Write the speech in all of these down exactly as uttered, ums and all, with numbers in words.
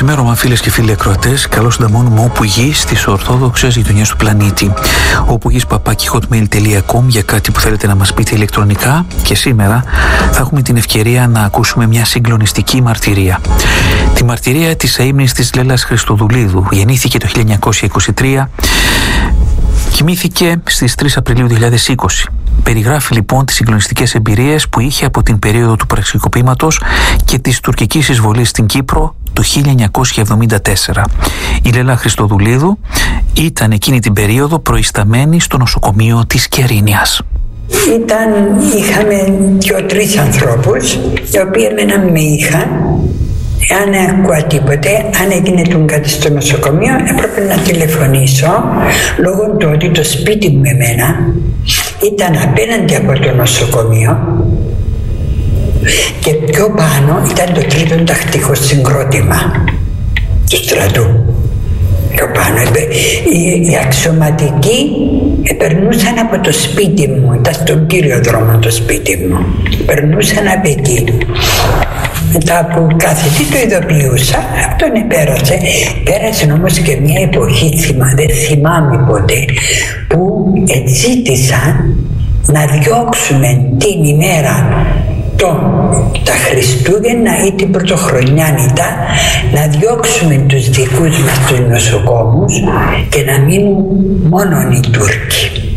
ξημέρωμα, φίλες και φίλοι ακροατές. Καλώς συνταμώνουμε όπου γη στις ορθόδοξες γειτονιές του πλανήτη. Όπου γης παπάκι hotmail τελεία com για κάτι που θέλετε να μας πείτε ηλεκτρονικά. Και σήμερα θα έχουμε την ευκαιρία να ακούσουμε μια συγκλονιστική μαρτυρία. Τη μαρτυρία της αείμνης της Λέλας Χριστοδουλίδου. Γεννήθηκε το χίλια εννιακόσια είκοσι τρία. Κοιμήθηκε στις τρεις Απριλίου δύο χιλιάδες είκοσι. Περιγράφει λοιπόν τις συγκλονιστικές εμπειρίες που είχε από την περίοδο του πραξικοπήματος και της τουρκικής εισβολής στην Κύπρο το χίλια εννιακόσια εβδομήντα τέσσερα. Η Λέλα Χριστοδουλίδου ήταν εκείνη την περίοδο προϊσταμένη στο νοσοκομείο της Κερίνιας. Ήταν, είχαμε δύο-τρεις ανθρώπους οι οποίοι εμένα με είχαν. Αν ακούω τίποτε, αν έγινε τον κάτι στο νοσοκομείο, έπρεπε να τηλεφωνήσω, λόγω του ότι το σπίτι μου εμένα ήταν απέναντι από το νοσοκομείο και πιο πάνω ήταν το τρίτο τακτικό συγκρότημα του στρατού. Πιο πάνω, οι, οι αξιωματικοί περνούσαν από το σπίτι μου, ήταν στον κύριο δρόμο το σπίτι μου, περνούσαν από εκεί. Μετά από κάθε τι το ειδοποιούσα, αυτόν επέρασε. Πέρασε όμως και μια εποχή, θυμά, δεν θυμάμαι ποτέ, που ζήτησαν να διώξουμε την ημέρα το, τα Χριστούγεννα ή την Πρωτοχρονιάνητα, να διώξουμε τους δικούς μας τους νοσοκόμους και να μείνουν μόνο οι Τούρκοι,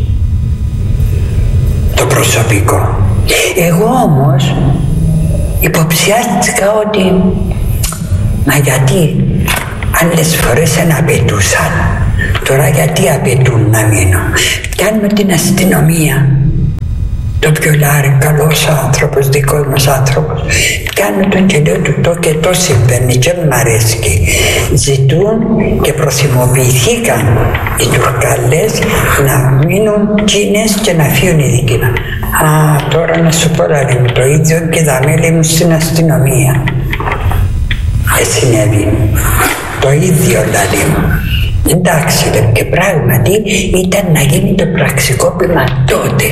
το προσωπικό. Εγώ όμως υποψιάστηκα ότι, μα γιατί άλλες φορές δεν απαιτούσαν, τώρα γιατί απαιτούν να μείνω. Κάνουμε την αστυνομία, το Πιολάρη, καλός άνθρωπος, δικός μας άνθρωπος. Κάνω τον και λέω του το και το συμβαίνει και μ' αρέσκει. Ζητούν και προθυμοποιηθήκαν οι Τουρκάλες να μείνουν Κίνες και να φύγουν οι δικοί μας. Α, τώρα να σου πω δηλαδή μου το ίδιο και τα μέλη μου στην αστυνομία. Δεν συνέβη. Το ίδιο δηλαδή μου. Εντάξει, λέει, και πράγματι ήταν να γίνει το πραξικόπημα τότε.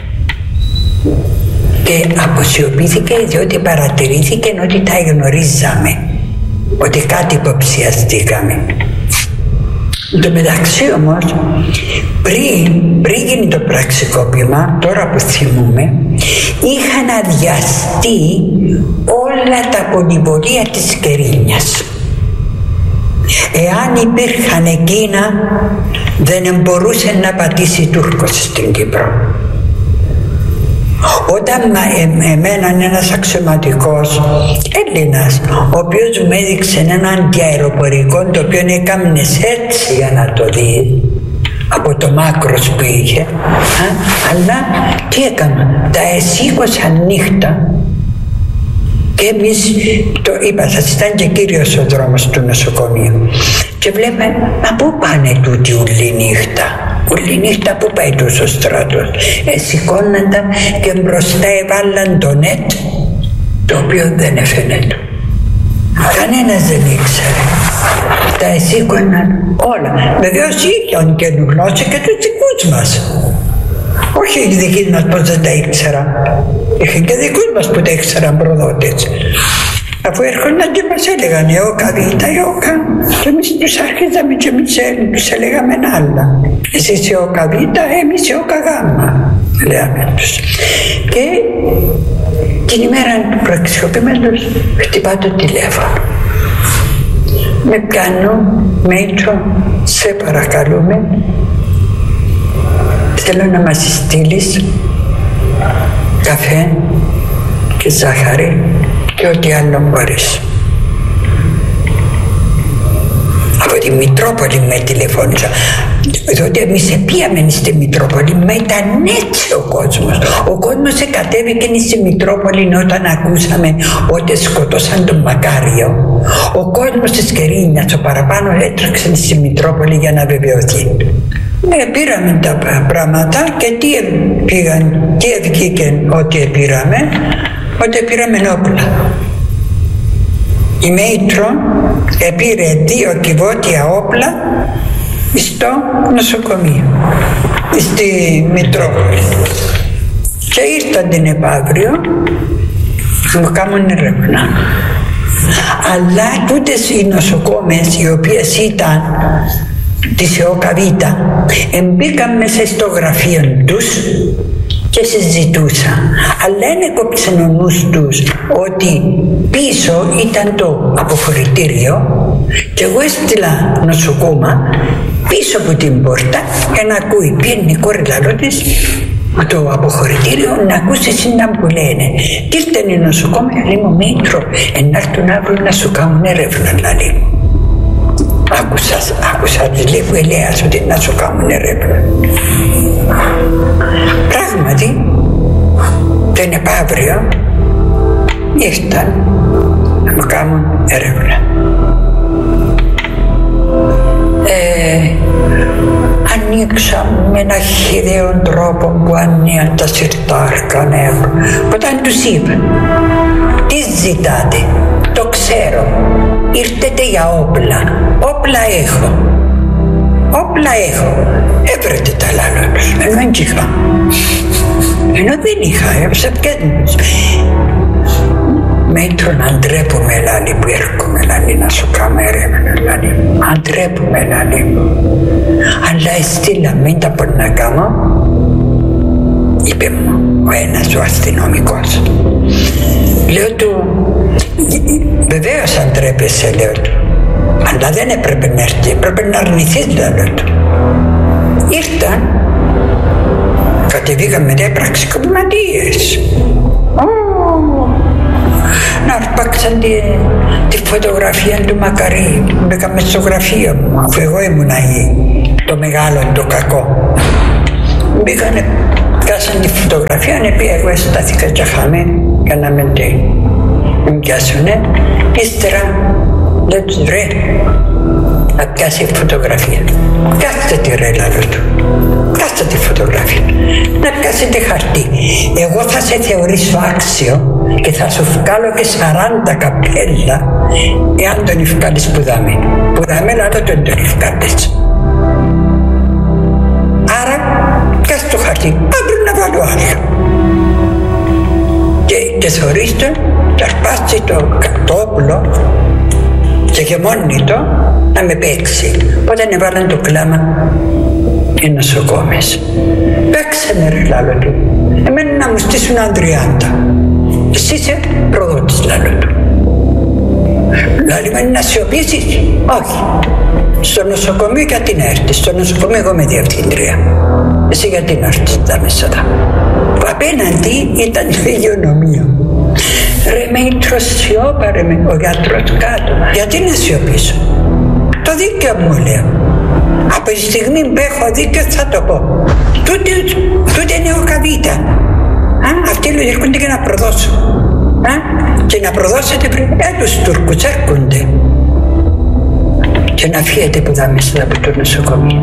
Και αποσιωπήθηκε διότι παρατηρήθηκε ότι τα γνωρίζαμε, ότι κάτι υποψιαστήκαμε. Εν τω μεταξύ όμως, πριν, πριν γίνει το πραξικόπημα, τώρα που θυμούμε, είχαν αδειαστεί όλα τα πολυβολία της Κερίνιας. Εάν υπήρχαν εκείνα, δεν μπορούσε να πατήσει Τούρκος στην Κύπρο. Όταν ε, εμένα ένας αξιωματικός Έλληνας, ο οποίος μου έδειξε έναν αντιαεροπορικό, το οποίο έκαμνε έτσι για να το δει από το μάκρος που είχε, α, αλλά τι έκανα, τα εσήκωσαν νύχτα και εμείς το είπα, σας ήταν και κύριος ο δρόμος του νοσοκομείου και βλέπουμε, μα πού πάνε τούτοι όλη νύχτα. Όλη νύχτα που πάει τους ο στρατός. Ε, σηκώνονταν και μπροστά έβαλαν το νετ, το οποίο δεν έφαινεται. Κανένας δεν ήξερε. Τα εσήκωναν όλα. Βεβαίως είχαν και γνώση και τους δικούς μας. Όχι οι δικοί μας πως δεν τα ήξεραν. Είχαν και δικούς μας που τα ήξεραν προδότες. Αφού έρχονταν και μας έλεγαν «Εγώ καβίτα, εγώ κα». Και εμείς τους άρχιζαμε και εμείς τους έλεγαμε άλλα. «Εσείς εγώ καβίτα, εμείς εγώ καγάμα», λέγαμε τους. Και την ημέρα του πραξικοπήματος χτυπά το τηλέφωνο. Με πιάνω, Μήτρο, σε παρακαλούμε, θέλω να μας στείλεις καφέ και ζάχαρη και ό,τι άλλο μπορείς. Από τη Μητρόπολη με τηλεφώνησα. Τότε εμείς πήγαμε στη Μητρόπολη, μα ήταν έτσι ο κόσμος. Ο κόσμος εκατέβηκε στη Μητρόπολη όταν ακούσαμε ότι σκοτώσαν τον Μακάριο. Ο κόσμος της Κερίνιας, ο παραπάνω, έτρεξε στη Μητρόπολη για να βεβαιωθεί. Ε, πήραμε τα πράγματα και τι πήγαν, τι βγήκε ότι πήραμε, ότι πήραμε όπλα. Η Μέιτρο επήρε δύο κυβότια όπλα στο νοσοκομείο, στη Μητρόπολη. Και ήρθαν την επαύριο, μου κάνουν έρευνα. Αλλά τούτες οι νοσοκόμες, οι οποίες ήταν της ΕΟΚΑΒΙΤΑ, εμπήκαν μέσα στο γραφείο τους και συζητούσαν. Αλλά δεν έκοψε ο νους τους ότι πίσω ήταν το αποχωρητήριο και εγώ έστειλα νοσοκόμα πίσω από την πόρτα για να ακούει. Πιένει η κόρη λαλό της με το αποχωρητήριο να ακούσει σύνταμα που λένε. Και ήρθαν οι νοσοκόμοι, λέει μου, Μήτρο, ενάρτουν αύριο να σου κάνουν έρευνα, λέει μου. Άκουσα, άκουσα της λέει που ελέας ότι να σου κάνουν έρευνα. Πράγματι, τον επαύριο ήρθαν να μου κάνουν έρευνα. Ε, ανοίξα με ένα χιδαίο τρόπο που ανοίγαν τα σιρτάρκα νεύρα. Όταν τους είπα, τι ζητάτε, το ξέρω, ήρθετε για όπλα, όπλα έχω, όπλα έχω, έβρετε τα λάλα τους, ενώ δεν είχα, ενώ δεν είχα, έβρισα πιέντους. Μέτρο να ντρέπουμε, λάλη, που έρχομαι, λάλη, να σου κάνω έρευνα, λάλη, αν ντρέπουμε, λάλη, αλλά εστίλα, μην τα μπορεί να κάνω, είπε μου ο ένας ο αστυνομικός. Λέω του, βεβαίως αν ντρέπεσαι, λέω του, αλλά δεν έπρεπε να έρθει, έπρεπε να αρνηθείς, λέω του. Ήρθαν, κατεβήκαμε δε πραξικοπηματίες. Να αρπάξαν τη, τη φωτογραφία του Μακαρί, μπήκαμε στο γραφείο μου, αφού εγώ ήμουνα το μεγάλο, το κακό. Μπήκανε, κάσαν τη φωτογραφία, επειδή εγώ αισθάθηκα και χαμένη για να μην την πιάσουνε. Ύστερα, λέω τους ρε, να πιάσει φωτογραφία. Κάστε τη ρε, λάλο του. Κάστε τη φωτογραφία. Να πιάσετε χαρτί. Εγώ θα σε θεωρήσω άξιο και θα σου βγάλω και σαράντα καπέλα εάν τον ευκάλεις που δάμε. Που δάμε, λάλο τον τον ευκάλεις. Άρα, κάστε το χαρτί. Αύριο να βάλω άλλο. Και, και θεωρείς τον, θα σπάσει το, το όπλο και γεμώνει το να με παίξει. Όταν έβαλαν το κλάμα οι νοσοκόμες. Παίξανε ρε, λάλο του. Εμένα να μου στήσουν αντριάντα. Εσύ είσαι προδότης, λάλο του. Λάλη με να σιωπήσεις. Όχι. Στο νοσοκομείο γιατί να έρθεις. Στο νοσοκομείο εγώ είμαι διευθύντρια. Εσύ γιατί να έρθεις τα μέσα τα. Απέναντι ήταν το υγειονομείο. Ρε Μήτρο, σιώπα ρε, ο γιατρός κάτω. Γιατί να σιωπήσω. Το δίκαιο μου, λέω. Από τη στιγμή που έχω δίκαιο θα το πω. Τούτε είναι ο ΕΟΚΑΒΙΤΑ. Αυτοί λέω έρχονται και να προδώσουν. Α, και να προδώσετε πριν. Ε, τους Τούρκους έρχονται. Και να φύγετε που δάμε μέσα από το νοσοκομείο.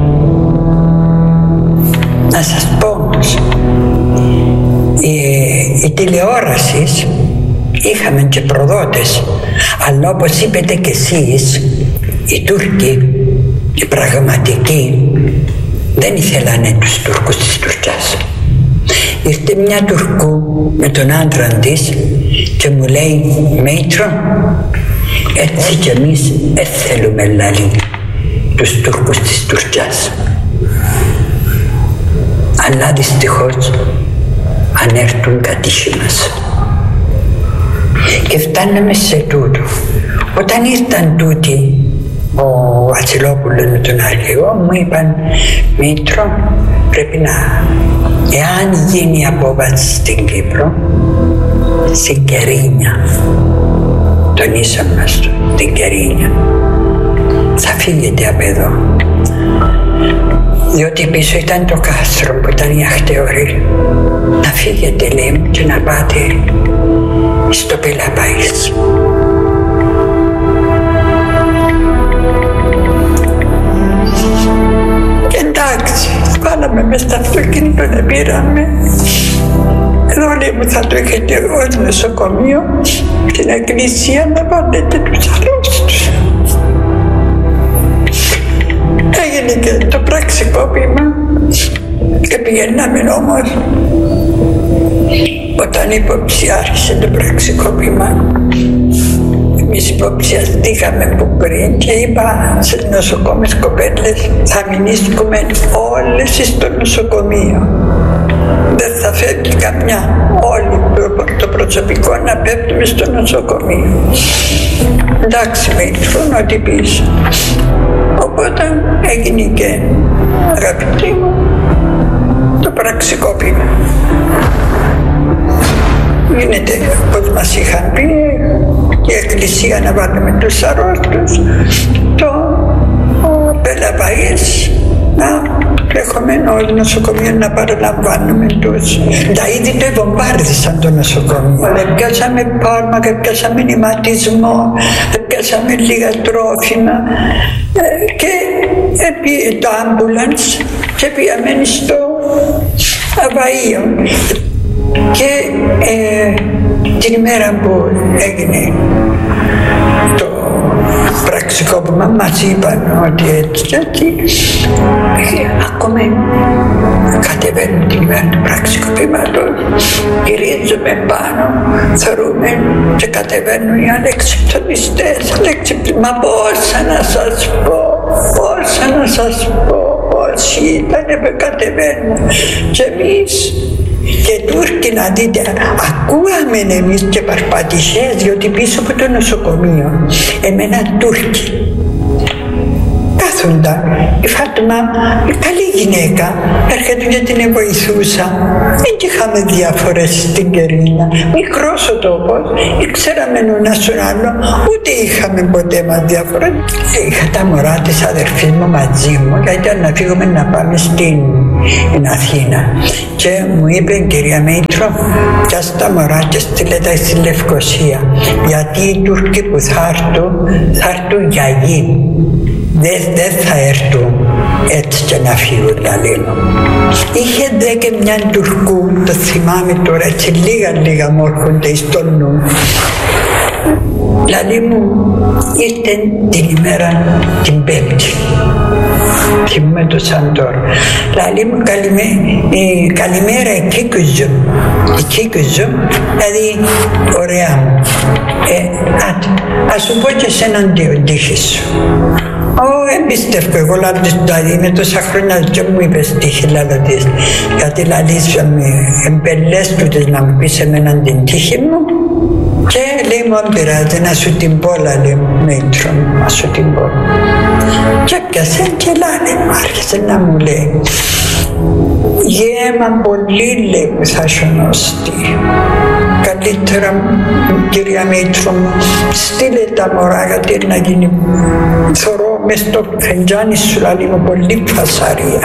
Να σας πω όμως, η, η τηλεόραση είχαμε και προδότες, αλλά όπως είπετε κι εσείς, οι Τούρκοι, οι πραγματικοί, δεν ήθελανε τους Τούρκους της Τουρκιάς. Ήρθε μια Τουρκού με τον άντρα της και μου λέει, Μήτρο, έτσι κι εμείς δεν θέλουμε, λαλή, τους Τούρκους της Τουρκιάς. Αλλά δυστυχώς αν έρθουν κατήχοι μας. Και φτάναμε σε τούτο. Όταν ήρθαν τούτοι, ο Βασιλόπουλος με τον αρχηγό μου είπαν, Μήτρο, πρέπει να, εάν γίνει απόβαση στην Κύπρο, στην Κερίνια, τον ίσα μας, στην Κερίνια, θα φύγετε από εδώ. Διότι πίσω ήταν το κάστρο που ήταν η αχτεωρή. Να φύγετε, λέει μου, και να πάτε στο Πελαπάης. Και εντάξει, βάλαμε μες στο αυτοκίνητο, να πήραμε. Εδώ, λέει μου, θα το έχετε ως νοσοκομείο, στην εκκλησία, να βάλετε τους αρρώστους. Έγινε και το πραξικόπημα και πηγαίναμε όμως. Όταν υποψιάρχισε το πραξικόπημα, Εμείς υποψιαστήκαμε που πριν και είπα σε νοσοκόμες κοπέλες, θα μηνύσκουμε όλες στο νοσοκομείο. Δεν θα φεύγει καμιά, όλοι το προσωπικό να πέφτουμε στο νοσοκομείο. Εντάξει, με ήρθουν ό,τι πεις. Οπότε έγινε και, αγαπητοί μου, το πραξικόπημα. Γίνεται, όπως μας είχαν πει, η εκκλησία να βάλουμε τους αρρώστους, το Πελαπαΐς να έχουμε όλο νοσοκομείο να παραλαμβάνουμε τους. Τα ήδη το βομβάρδισαν το νοσοκομείο. Πιάσαμε φάρμακα, πιάσαμε νηματισμό, πιάσαμε λίγα τρόφιμα και επί το άμπουλανς και πήγαμε στο Αβαΐο. Και ε, την ημέρα που έγινε το πραξικόπημα μας είπαν ότι έτσι και έτσι ακόμα κατεβαίνουν την ημέρα του πραξικοπήματος, γυρίζουμε πάνω, θεωρούμε και κατεβαίνουν οι αλεξιπτονιστές. Μα πόσα να σας πω, πόσα να σας πω, όσοι ήταν που κατεβαίνουν και εμείς. Και Τούρκοι να δείτε, ακούγαμε εμείς και παρπατησές, διότι πίσω από το νοσοκομείο εμέναν Τούρκοι. Κάθονταν, η Φάτμα, η καλή γυναίκα, έρχεται και την βοηθούσα. Δεν είχαμε διάφορες στην Κερίνια. Μικρός ο τόπος, ήξεραμε ένα στον άλλο, ούτε είχαμε ποτέ μας διάφορες. Είχα τα μωρά της αδερφής μου μαζί μου, γιατί ήταν να φύγουμε να πάμε στην Αθήνα. Και μου είπε, κυρία Μήτρο, πιάσε τα μωρά και στείλε τα στη Λευκοσία. Γιατί οι Τούρκοι που θα έρθουν, θα έρθουν για γη. Δεν δε θα έρθουν έτσι και να φύγουν, λέει μου. Είχε δε και μια Τουρκού, το θυμάμαι τώρα, έτσι λίγα λίγα μου έρχονται στο νου. Λαλή μου, ήρθε την ημέρα την Πέμπτη. Θυμούμε το σαν τώρα. Λαλή μου, καλημέ, καλημέρα, εκεί κουζού. Εκεί κουζού, δηλαδή ωραία μου. Ε, άτε, ας σου πω και εσέναν την τύχη σου. Ω, εμπίστευκο, εγώ δηλαδή με τόσα χρόνια και μου είπες τύχη λάλο της. Γιατί λαλείς με εμπελές του της να μου πεις εμέναν την τύχη μου. Και λέει μου, αν πειράζει να σου την πω, λέει μου, Μήτρο, να σου την πω. Και πιάσε και λέει μου, άρχισε να μου λέει, γέμα πολύ, λέει μου, θα σωνωστεί. Καλύτερα, κυρία Μήτρο μου, στείλε τα μωρά, γιατί να γίνει, θωρώ μες στο φεντζάνι σου, λέει μου, πολύ φασαρία.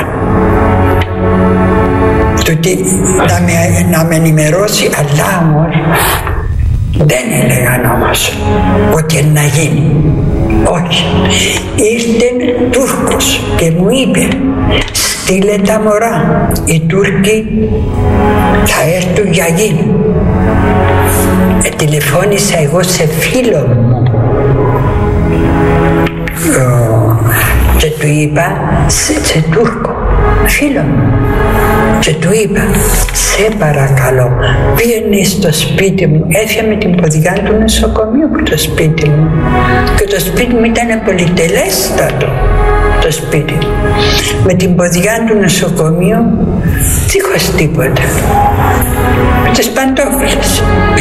Τούτη να με, να με ενημερώσει, αλλά όμως, δεν έλεγαν όμως ότι να γίνει. Όχι. Ήρθε Τούρκος και μου είπε, στείλε τα μωρά. Οι Τούρκοι θα έρθουν για γη. Ε, τηλεφώνησα εγώ σε φίλο μου και του είπα, σε, σε Τούρκο, φίλο μου. Και του είπα, σε παρακαλώ, πήγαινε στο σπίτι μου. Έφυγε με την ποδιά του νοσοκομείου από το σπίτι μου. Και το σπίτι μου ήταν πολυτελέστατο, το σπίτι. Με την ποδιά του νοσοκομείου, δίχως τίποτα. Με τις παντόφλες.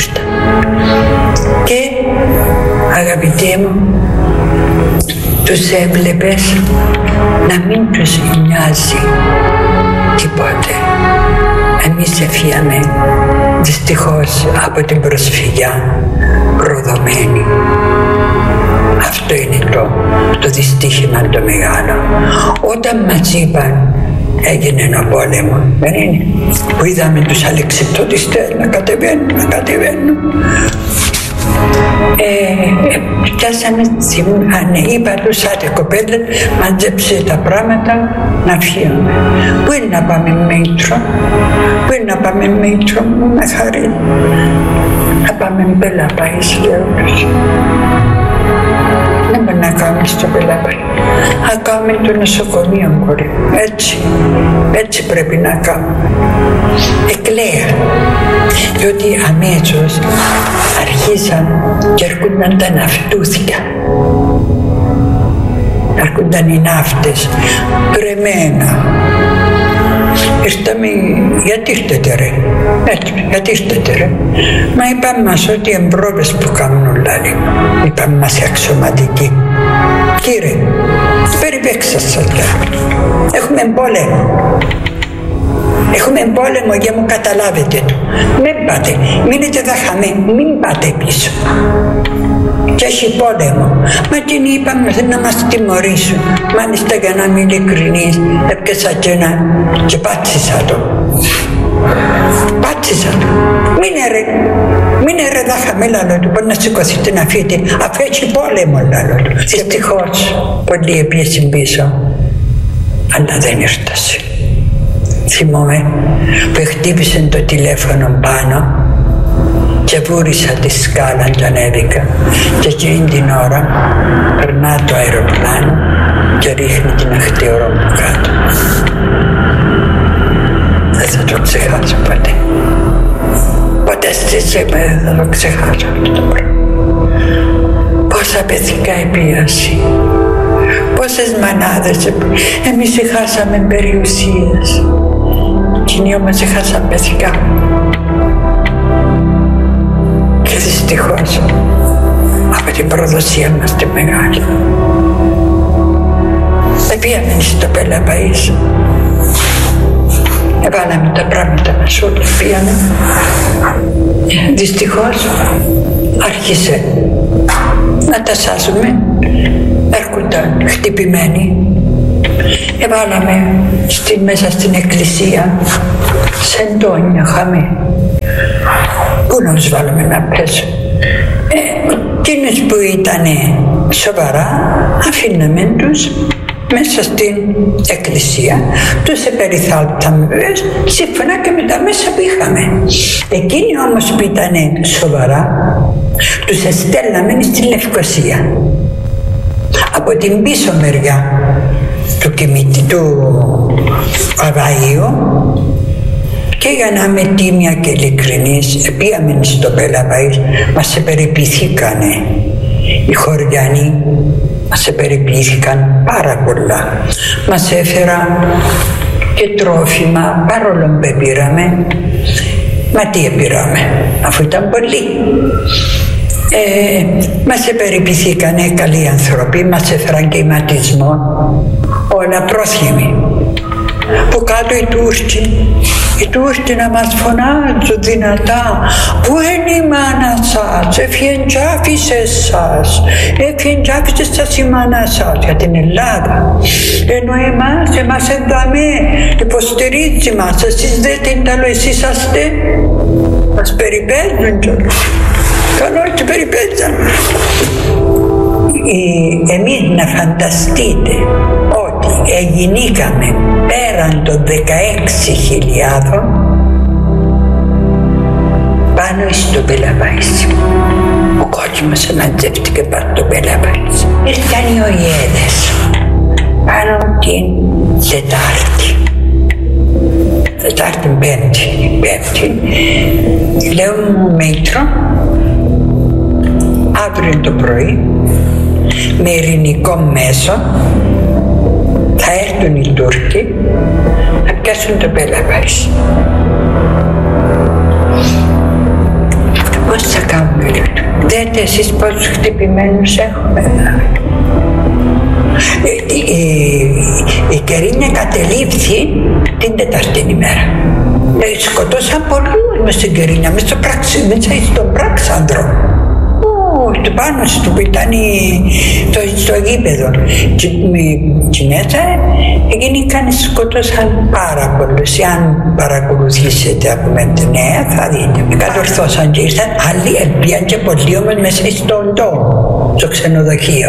Και, αγαπητοί μου, τους έβλεπες να μην τους νοιάζει τίποτε. Εμείς έφυγαμε δυστυχώς από την προσφυγιά προδομένοι. Αυτό είναι το, το δυστύχημα το μεγάλο. Όταν μας είπαν έγινε ο πόλεμο, δεν είναι, που είδαμε τους αλεξιπτονιστές να κατεβαίνουν, να κατεβαίνουν. Ε, πιάσαμε, ναι, είπα τους, άτε κοπέλες, μαντζέψε τα πράγματα να φύγουμε. Πού είναι να πάμε Μήτρο, πού είναι να πάμε Μήτρο μου, με χαρή. Να πάμε Πελαπαΐς, λέω τους. Δεν μπορεί να κάνουμε στο Πελαπαΐς. Να πάμε το νοσοκομείο, κορί. Έτσι, έτσι πρέπει να κάνουμε. Εκλαία. Διότι αμέσως αρχίσαν και έρχονταν τα ναυτούθια. Έρχονταν οι ναύτες, πρεμένα. Ήρθαμε, γιατί ήρθετε ρε, έτσι, γιατί ήρθετε ρε. Μα είπαν μας ότι εμπρόβες που κάνουν όλα, είπαν μας οι αξιωματικοί. Κύριε, περιπέξα σας, έχουμε πόλεμο. Έχουμε πόλεμο για μου καταλάβετε το. Μην πάτε, μείνετε θα χαμέ, μην πάτε πίσω. Και έχει πόλεμο. Μα τι είπαμε να μας τιμωρήσουν. Μάλιστα για να είμαι ειλικρινής, έπιασα και ένα και πάτησα το. Πάτησα το. Μείνε ρε, μείνε ρε θα χαμέ λαλό του, μπορεί να σηκωθείτε να φύγετε, αφού έχει πόλεμο λαλό του. Δυστυχώς, πολλοί έπιεσαν πίσω, αλλά δεν ήρθασε. Θυμόμαι που χτύπησε το τηλέφωνο πάνω και βούρισα τη σκάλα και ανέβηκα και εκείνη την ώρα περνά το αεροπλάνο και ρίχνει την αχτιόρο μου κάτω. Δεν θα το ξεχάσω ποτέ. Ποτέ στη ζωή δεν θα το ξεχάσω αυτό το πράγμα. Πόσα παιδικά επίαση, πόσες μανάδες, εμείς χάσαμε περιουσίες. Εκείνοι όμως έχασαν παιδικά. Και δυστυχώς από την προδοσία μας τη μεγάλη επήγαμε στο Πελαπαΐς. Εβάλαμε τα πράγματα μας όλα, πήγαμε. Δυστυχώς άρχισε να τα σάζουμε. Έρχονταν χτυπημένοι. Εβάλαμε στη, μέσα στην εκκλησία σεντόνια χαμή. Πού να τους βάλουμε να πέσουν. Ε, εκείνους που ήταν σοβαρά αφήναμε τους μέσα στην εκκλησία. Τους επεριθάλπταμε βέβαια σύμφωνα και με τα μέσα που είχαμε. Εκείνοι όμως που ήταν σοβαρά τους εστέλναμε στη Λευκοσία. Από την πίσω μεριά του κημίτη του Αβαΐου, και για να είμαι τίμια και ειλικρινής, πήγαμε στο Πελαπαΐς, μας επεριποιηθήκανε οι χωριανοί, μας επεριποιήθηκαν πάρα πολλά. Μας έφεραν και τρόφιμα, παρόλο που πήραμε. Μα τι πήραμε, αφού ήταν πολλοί. Ε, μας επεριποιηθήκανε καλοί άνθρωποι, μας έφεραν και ηματισμό, όλα πρόθυμοι. Που κάτω οι Τούρκοι, οι Τούρκοι να μας φωνάζουν δυνατά, πού είναι η μάνα σας, έφυγε και άφησε σας, έφυγε και άφησε σας η μάνα σας για την Ελλάδα. Ενώ εμάς, εμάς εδάμε, υποστηρίζει μας, εσείς δεν την ταλό, εσείς είσαστε, μας περιπέζουν κιόλας. Καλό και περιπέζαν. Εμείς να φανταστείτε ότι εγινήκαμε πέραν των δεκαέξι χιλιάδων πάνω στο Πελαπαΐς. Ο κόσμος ανατζεύτηκε πάνω στο Πελαπαΐς. Ήρθαν οι Οϊέδες πάνω την Τετάρτη. Τετάρτη, Πέμπτη, Πέμπτη. Λέω μου Μήτρο, αύριο το πρωί με ειρηνικό μέσο θα έρθουν οι Τούρκοι να πιάσουν το Πελαπαΐς. Πώς θα κάνουμε, λέω, δέτε εσείς πόσους χτυπημένους έχουμε. Η, η, η Κερίνια κατελήφθη την Τετάρτη ημέρα. Ε, σκοτώσαν πολλούς μες στην Κερίνια, μέσα στο, πράξη, μέσα στον Πράξανδρο. Το πάνω στο που ήταν το, στο γήπεδο και, και μέσα εκείνοι καν σκοτώσαν πάρα πολλούς. Αν παρακολουθήσετε από μένα νέα θα δείτε. Κατορθώσαν και ήρθαν άλλοι, πήγαν και πολλοί όμως μέσα στον τόπο, στο ξενοδοχείο.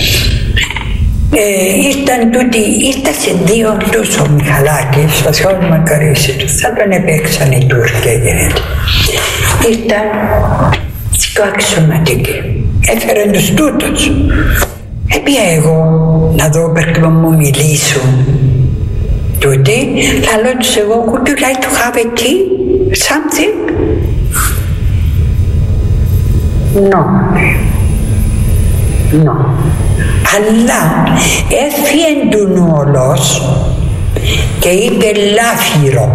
Ε, ήρθαν τούτοι, ήρθαν σε δύο τους ο Μιχαλάκης, ο Θεός μακαρίσει του, θα τον επέξαν οι Τούρκοι γίνεται. Ήρθαν και αξιωματικοί, έφεραν τους τούτους Έπια εγώ να δω περίπου μου μιλήσουν. Τούτη, λαλώ τους εγώ, would you like to have a tea? Something? No. No. Αλλά έφυγε του όλος και είπε λάφυρο.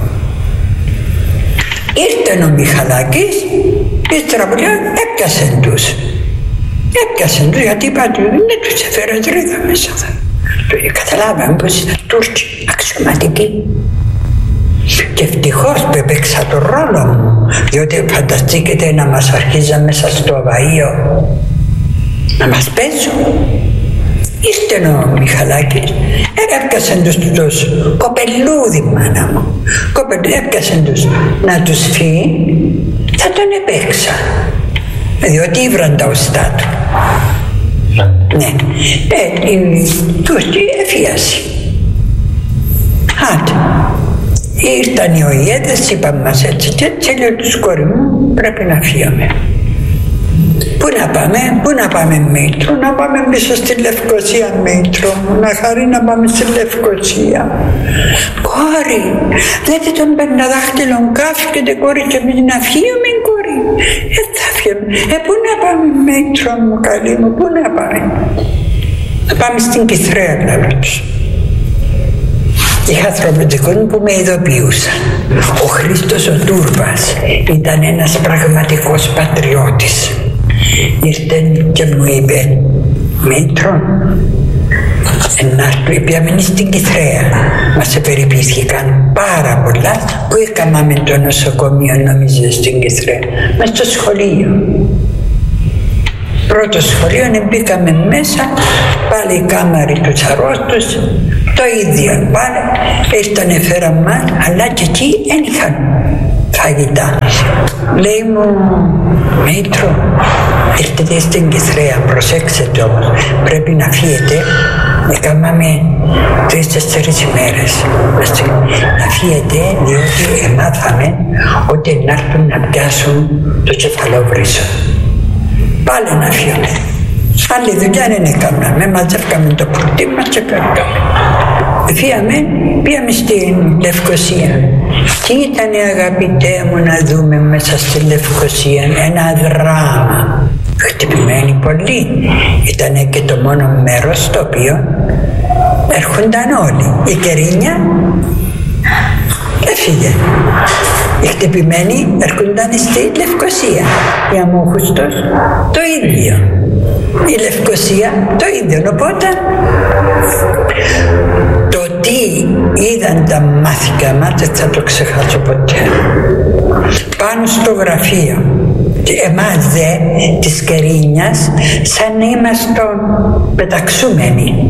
Ήρθε ο Μιχαλάκης, ύστερα από λίγο έπιασε τους. Έπιασε τους γιατί είπα του, δεν τους έφερε τρίδα μέσα. Καταλάβαμε πως ήταν Τούρκοι αξιωματικοί. Και ευτυχώς που έπαιξα το ρόλο μου, διότι φανταστείτε να μας αρχίζαν μέσα στο βαΐο να μας παίζουν. Ήρθε ο Μιχαλάκης, έπιασαν τους τους κοπελούδι μάνα μου, κοπελούδι έπιασαν τους να τους φύγει, θα τον επέξα, διότι ήβραν τα οστά του. Ναι, ε, τους έφιασε. Άντε, ήρθαν οι οϊέδες, είπαν μας έτσι και έτσι, λέει τους κόρη μου, πρέπει να φύγαμε. Πού να πάμε, πού να πάμε Μήτρο, να πάμε πίσω στη Λευκοσία Μήτρο μου, να χαρεί να πάμε στη Λευκοσία. Κόρη, λέτε τον πενταδάχτυλον κάφηκεται κόρη και εμείς να φύγουμε κόρη. Ε, θα φύγουμε. Ε, πού να πάμε Μήτρο μου, καλή μου, πού να πάμε. Να πάμε στην Κιθρέα, λέω τους. Είχα ανθρωπιστικών που με ειδοποιούσαν. Ο Χρήστος ο Τούρβας ήταν ένας πραγματικός πατριώτης. Ήρθε και μου είπε, Μήτρο, να πιάμενοι στην Κιθρέα. Μας περιποιήθηκαν πάρα πολλά που έκαναμε το νοσοκομείο, νομίζω, στην Κιθρέα. Μες στο σχολείο. Πρώτο σχολείο, μπήκαμε μέσα, πάλι η κάμαρη τους αρρώστους, το ίδιο πάλι, ήρθανε φέραν μας, αλλά και εκεί δεν είχαν φαγητά. Λέει μου, Μήτρο, ήρθετε στην Κιθρέα, προσέξτε όμως, πρέπει να φύγετε. Έκαναμε τρεις-τέσσερις ημέρες να φύγετε, διότι εμάθαμε ότι να έρθουν να πιάσουν το κεφαλόβρυσο. Πάλι να φύγουμε. Άλλη δουλειά δεν έκαναμε, μαζεύκαμε το πορτί μας και φεύγαμε. Φύγαμε, πήγαμε στην Λευκοσία. Τι ήταν, αγαπητέ μου, να δούμε μέσα στη Λευκοσία? Ένα δράμα. Χτυπημένοι πολύ. Ήταν και το μόνο μέρος στο οποίο έρχονταν όλοι. Η Κερίνια έφυγε. Οι χτυπημένοι έρχονταν στη Λευκοσία. Η Αμόχουστος το ίδιο. Η Λευκοσία το ίδιο. Οπότε το τι είδαν τα μάθηκα μας δεν θα το ξεχάσω ποτέ. Πάνω στο γραφείο και εμάς δε της Κερίνιας σαν να είμαστε πεταξούμενοι.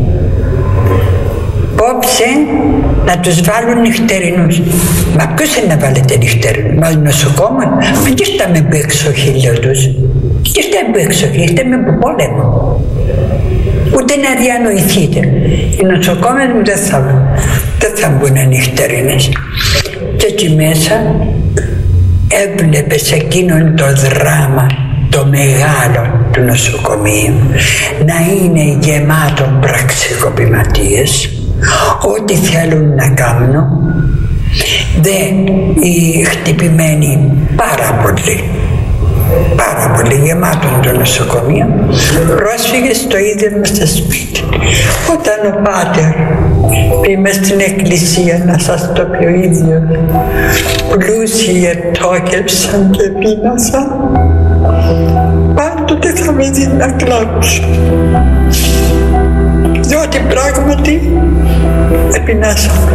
Πόψε να τους βάλουν νυχτερινούς. Μα ποιος είναι να βάλετε νυχτερινούς? Μα νοσοκόμα, μην ήρθαμε από εξοχήλιο τους. Ήρθαμε από εξοχήλιο, ήρθαμε από πόλεμο. Ούτε να διανοηθείτε. Οι νοσοκόμες μου δεν θα, δεν θα μπουν νυχτερινές. Και εκεί μέσα έβλεπες εκείνον το δράμα, το μεγάλο του νοσοκομείου, να είναι γεμάτο πραξικοπηματίες, ό,τι θέλουν να κάνουν. Δε οι χτυπημένοι πάρα πολύ, πάρα πολύ γεμάτο το νοσοκομείο, πρόσφυγες το ίδιο μες στο σπίτι. Όταν ο Πάτερ είμαι στην εκκλησία, να σας το πει ο ίδιος, πλούσιοι ετόκεψαν και πείνασαν, πάντοτε θα με δει να κλάψω, διότι πράγματι επεινάσαμε.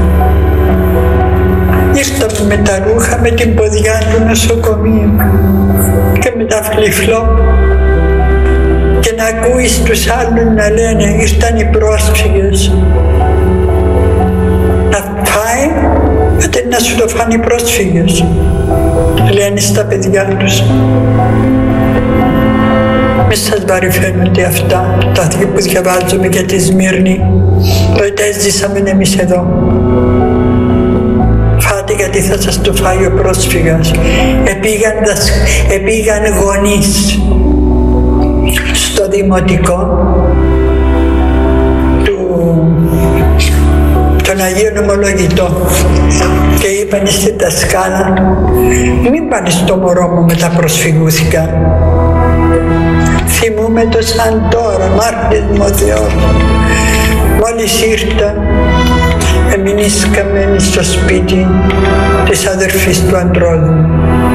Ήρθαμε με τα ρούχα, με την ποδιά του νοσοκομείου και με τα φλιφλό, και να ακούεις τους άλλους να λένε ήρθαν οι πρόσφυγες. Να φάει, γιατί να σου το φάνε οι πρόσφυγες, λένε στα παιδιά τους. Μη σας βαρυφαίνονται αυτά τα που διαβάζουμε για τη Σμύρνη, ότι τα ζήσαμε εμείς εδώ. Φάτε γιατί θα σας το φάει ο πρόσφυγας. Επήγαν, επήγαν γονείς στο δημοτικό Αγίον Ομολογητό και είπαν στη δασκάλα, μην πάνε στο μωρό μου, μετά προσφυγούθηκα. Θυμούμαι το σαν τώρα, μάρτυρ μου ο Θεός. Μόλις ήρθα, έμεινε σκαμμένη στο σπίτι της αδερφής του αντρών.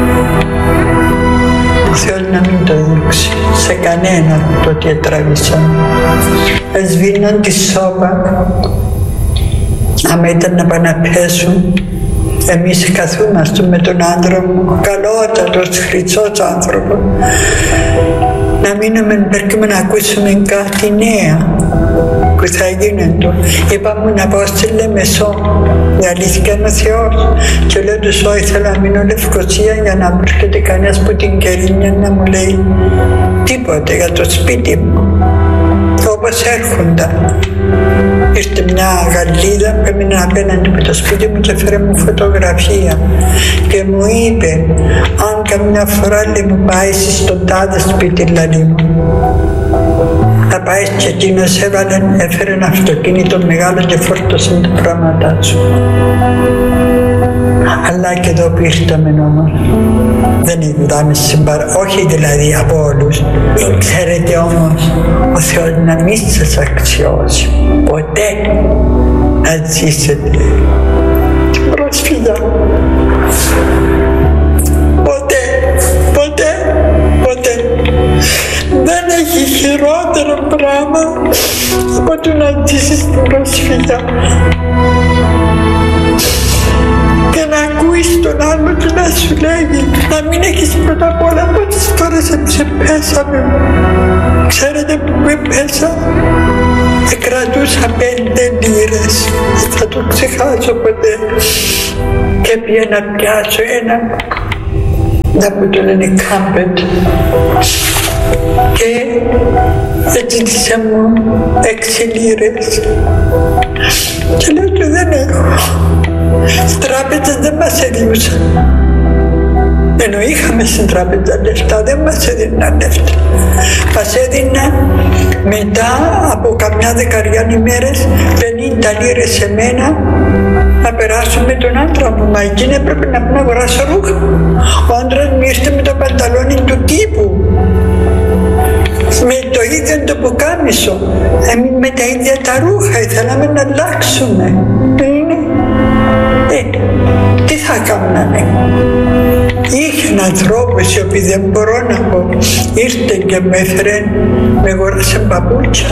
Ο Θεός να μην το δείξει σε κανένα το ότι έτραβησαν. Εσβήναν τη σώπα, άμα ήταν να πάνε να πέσουν. Εμείς καθούμαστε με τον άντρα μου, καλότατος, χρυσός άνθρωπος, να μείνουμε περκούμε να ακούσουμε κάτι νέα που θα γίνεται. Είπαμε να πάω στη Λεμεσό, η αλήθεια είναι ο Θεός, και λέω τους ό, ήθελα να μείνω Λευκοσία για να βρίσκεται κανένας που την Κερίνια να μου λέει τίποτε για το σπίτι μου. Όπως έρχονταν. Ήρθε μια Γαλλίδα που έμεινε απέναντι με το σπίτι μου και έφερε μου φωτογραφία και μου είπε, αν καμιά φορά λέει, μου πάει στον τάδε σπίτι λαλή μου, θα πάει και εκείνος έβαλε, έφερε ένα αυτοκίνητο μεγάλο και φόρτωσε τα πράγματα σου. Αλλά και εδώ που ήρθαμε όμως, δεν είδαμε συμπαρα... όχι δηλαδή από όλους. Ξέρετε όμως, ο Θεός να μην σας αξιώσει ποτέ να ζήσετε την προσφυγιά. Ποτέ, ποτέ, ποτέ. Δεν έχει χειρότερο πράγμα από το να ζήσεις την προσφυγιά. Και να ακούεις τον άλλο και να σου λέγει, να μην έχεις πρώτα απ' όλα πόσες φορές σε πέσαμε. Ξέρετε που με πέσα, κρατούσα πέντε λίρες, δεν θα το ξεχάσω ποτέ. Και πήγα να πιάσω ένα, να που το λένε κάμπετ. Και έζητησα μου έξι λίρες. Και λέω ότι δεν έχω. Στην τράπεζα δεν μας έδιουσαν. Ενώ είχαμε στην τράπεζα λεφτά, δεν μας έδιναν λεφτά. Μας έδιναν μετά από καμιά δεκαριά ημέρες πενήντα λίρες σε μένα να περάσουμε τον άντρα μου. Μα εκείνη έπρεπε να πούμε να αγοράσω ρούχα. Ο άντρας μου ήρθε με το πανταλόνι του τύπου, με το ίδιο το πουκάμισο, με τα ίδια τα ρούχα, ήθελαμε να αλλάξουμε. Είναι. Ε, τι θα κάνανε. Είχαν ανθρώπους οι οποίοι δεν μπορώ να πω, ήρθε και με έφερε, με αγοράσε παπούτσια,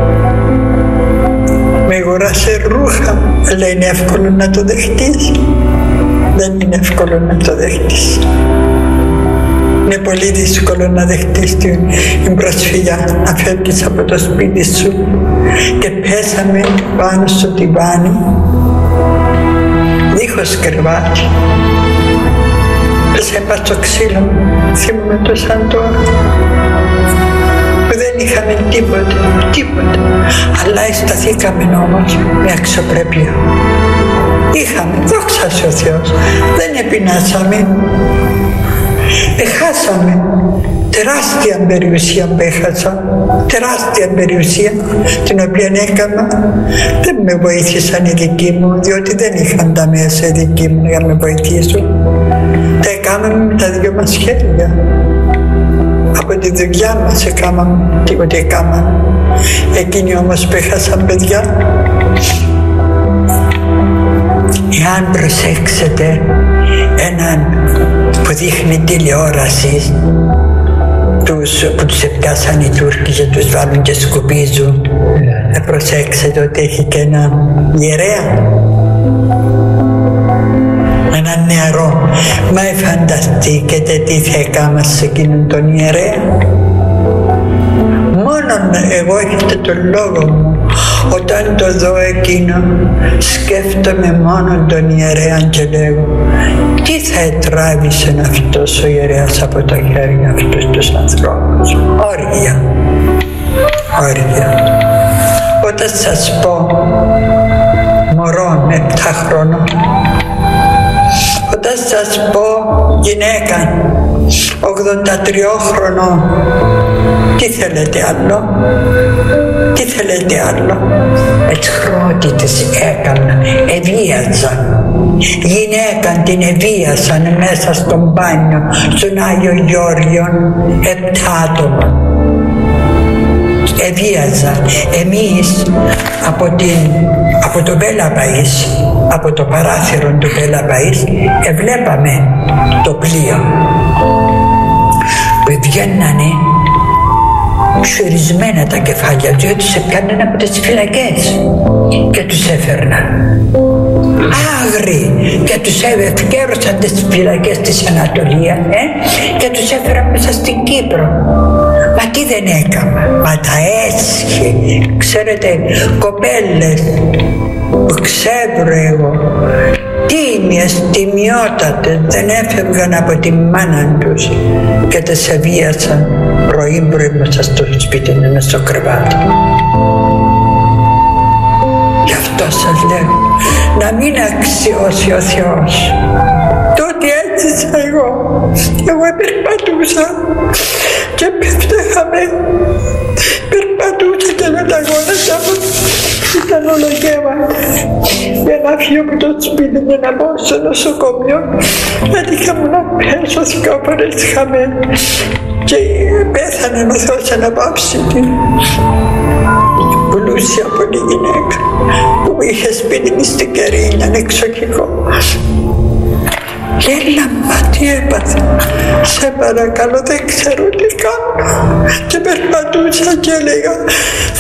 με αγοράσε ρούχα, αλλά είναι εύκολο να το δεχτείς. Δεν είναι εύκολο να το δεχτείς. Είναι πολύ δύσκολο να δεχτείς την προσφυγιά, να φεύγεις από το σπίτι σου. Και πέσαμε πάνω στο τιβάνι, δίχως κρεβάτι. Πέσα πάνω στο ξύλο μου, θυμούμαι το σαν τώρα, που δεν είχαμε τίποτε, τίποτε. Αλλά αισθανθήκαμε όμως με αξιοπρέπεια. Είχαμε, δόξα σε ο Θεός, δεν επεινάσαμε. Έχασαμε τεράστια περιουσία που έχασα, τεράστια περιουσία την οποία έκανα. Δεν με βοήθησαν οι δικοί μου, διότι δεν είχαν τα μέσα οι δικοί μου για να με βοηθήσουν. Τα έκαναμε με τα δυο μας χέρια. Από τη δουλειά μας έκαναμε τίποτε έκαναμε. Εκείνοι όμως που έχασαν παιδιά, εάν προσέξετε έναν που δείχνει τηλεόραση, τους, που τους επιάσαν οι Τούρκοι και τους βάλουν και σκουπίζουν, yeah. Προσέξτε ότι έχει και έναν ιερέα, έναν νεαρό. Μα φανταστείτε τι θα έκανα σε εκείνον τον ιερέα. Μόνον εγώ έχετε τον λόγο μου. Όταν το δω εκείνο, σκέφτομαι μόνο τον ιερέα και λέγω, τι θα ετράβησε αυτός ο ιερέας από τα χέρια αυτούς τους ανθρώπους. Όργια, όργια. Όταν σας πω μωρό επτά χρονών, όταν σας πω γυναίκα ογδόντα τρία χρονών, τι θέλετε άλλο, τι θέλετε άλλο? Εξχρότητες έκαναν, εβίαζαν. Γυναίκα την εβίασαν μέσα στο μπάνιο, στον Άγιο Γεώργιο, επτά άτομα. Εβίαζαν. Εμείς από, την, από το Μπέλα Παΐς, από το παράθυρο του Μπέλα Παΐς, εβλέπαμε το πλοίο που βγαίνανε ξουρισμένα τα κεφάλια, διότι τους έπαιρναν από τις φυλακές και τους έφερναν άγριοι και τους ευκαιρώσαν τις φυλακές της Ανατολία ε, και τους έφεραν μέσα στην Κύπρο. Μα τι δεν έκανα, μα τα έσχε, ξέρετε, κοπέλες που ξέρω εγώ, τίμιες, τιμιότατες, δεν έφευγαν από τη μάνα τους και τις εβίασαν πρωί πρωί μέσα στο σπίτι, μέσα στο κρεβάτι. Γι' αυτό σας λέω, να μην αξιώσει ο Θεός. Τότε έζησα εγώ, εγώ περπατούσα και πέφτεχαμε, περπατούσα και με τα γόνατα μου ήταν όλα γέματα. Για να φύγω από το σπίτι και να πάω στο νοσοκομείο, έτυχα μου να πέσω δυο φορές χαμένη και πέθανε ο Θεός αναπαύσει την πλούσια πολύ γυναίκα που μου είχε σπίτι μου στην Κερίνη, εξοχικό. Έλα, μα τι έπαθα, σε παρακαλώ, δεν ξέρω τι κάνω. Και περπατούσα και έλεγα